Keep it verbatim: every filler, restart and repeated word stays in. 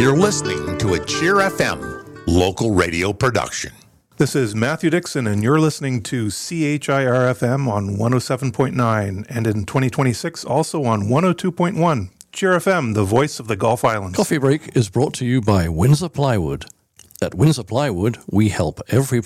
You're listening to a Cheer F M local radio production. This is Matthew Dixon, and you're listening to C H I R F M on one oh seven point nine, and in twenty twenty-six also on one oh two point one. Cheer F M, the voice of the Gulf Islands. Coffee Break is brought to you by Windsor Plywood. At Windsor Plywood, we help every